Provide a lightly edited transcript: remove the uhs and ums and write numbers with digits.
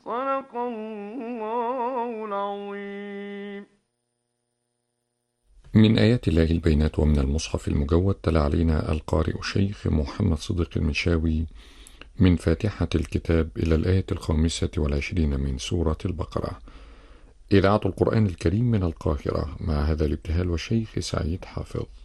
صدق الله العظيم. من آيات الله البينات ومن المصحف المجود تلا علينا القارئ الشيخ محمد صديق المنشاوي من فاتحة الكتاب إلى الآية 25 من سورة البقرة. إذاعة القرآن الكريم من القاهرة، مع هذا الابتهال والشيخ سعيد حافظ.